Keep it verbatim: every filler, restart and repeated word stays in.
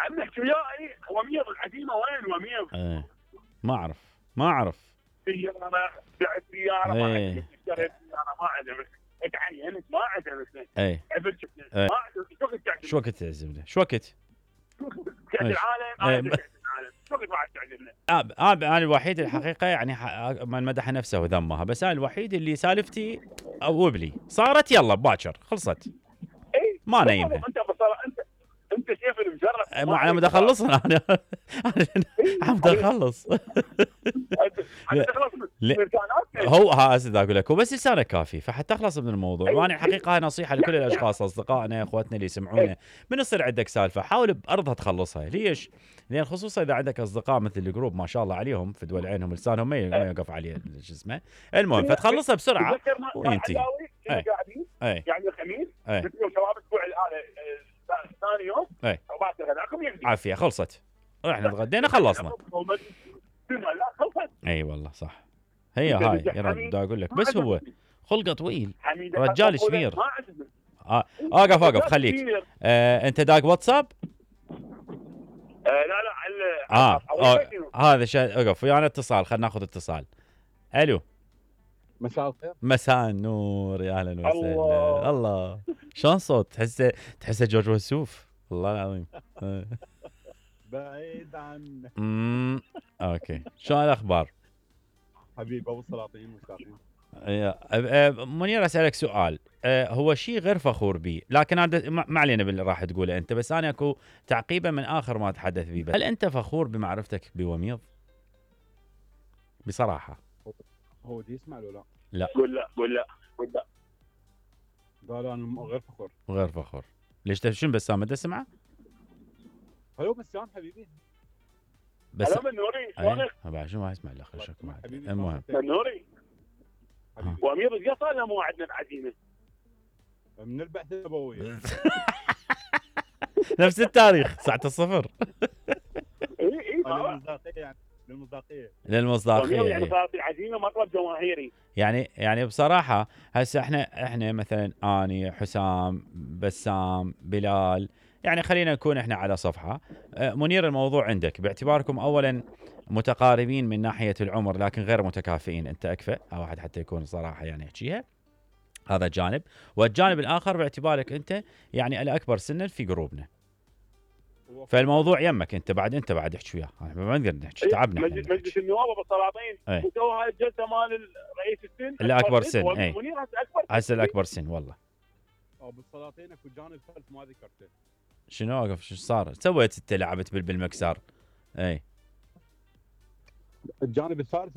عم نحكي وياي وميض العزيمه وين وميض؟ ايه ما اعرف ما اعرف سياره بعت سياره ما ايه. عندك اشتريت سياره ما عندك تعينت ما عندك ايه عبد ايه. ما عندك شو وقت تعزمنا؟ شو وقت تعزمنا؟ شو وقت؟ كاس إيش؟ العالم إيه. انا كاس العالم شو وقت بعد تعزمنا؟ آه آه انا الوحيد الحقيقه يعني ح- من مدح نفسه وذمها، بس انا الوحيد اللي سالفتي او وبلي صارت يلا باكر خلصت اي ما نايمها. انت بصراحه انت انت شايف المجرد إيه، ما انا بدي اخلصها انا عم بدي اخلص. لا. هو ها هسه اقول لك هو بس لسانه كافي فحتى اخلص من الموضوع. وانا الحقيقه هاي نصيحه لكل الاشخاص اصدقائنا اخواتنا اللي يسمعونا، من يصير عندك سالفه حاول بارضها تخلصها. ليش؟ لان خصوصا اذا عندك اصدقاء مثل الجروب ما شاء الله عليهم في دول عينهم لسانهم ما ما يوقف عليه شو اسمه، المهم فتخلصها بسرعه وينتهي. اي قاعدين اي يعني الخميس اي مثل يوم شباب اسبوع الان ثاني يوم اي وبعد غداكم يمدي عافيه خلصت رحنا تغدينا خلصنا. لا خلصت. اي والله صح هي هاي يا رجل بدي اقول لك بس هو خلقه طويل رجال شمير. آه. اوقف اوقف خليك آه. انت داق واتساب؟ آه لا لا على اه, آه. هذا شيء اوقف ويانا اتصال خلينا ناخذ اتصال. الو مساء الخير. مساء النور يا اهلا وسهلا. الله, الله. شلون صوت تحسه تحسه جورج وسوف والله العظيم. بعيد عنك. امم اوكي شلون الاخبار؟ حبيبي ابو السلاطين مشتاقين. منير اسالك سؤال هو شيء غير فخور به لكن هذا ما علينا باللي راح تقوله انت، بس انا اكو تعقيبا من اخر ما تحدث به. هل انت فخور بمعرفتك بوميض؟ بصراحه هو دي يسمع له لا؟ لا قول لا قول لا قول لا. قال انا غير فخور. غير فخور ليش؟ شنو بسام ما تسمع؟ هلو بسام حبيبي. بس هلو نوري شلونك؟ بعد شو ما اسمع الا خشك معك. المهم نوري وامير ايش صار له موعدنا العزيمه؟ من البعثه النبويه. نفس التاريخ ساعه الصفر. اي اي للمصداقيه يعني للمصداقيه للمصداقيه يعني صارت العزيمه مطلب جماهيري. يعني يعني بصراحه هسه احنا احنا مثلا اني حسام بسام بلال يعني خلينا نكون احنا على صفحه. منير الموضوع عندك باعتباركم اولا متقاربين من ناحيه العمر لكن غير متكافئين، انت اكفأ او واحد حتى يكون صراحه يعني احكيها، هذا جانب. والجانب الاخر باعتبارك انت يعني الاكبر سنا في جروبنا، فالموضوع يمك انت بعد انت بعد احكي وياه ما نقدر نحكي تعبنا. مجلس, مجلس النواب ابو السلاطين وسووا هاي الجلسه مال رئيس السن الاكبر سن. اي منير هسه اكبر هسه الاكبر سن والله. ابو السلاطين اكو جانب ثالث ما ذكرته. شنو وقف شو صار؟ سويت انت لعبت بالمكسر؟ اي الجانب الثالث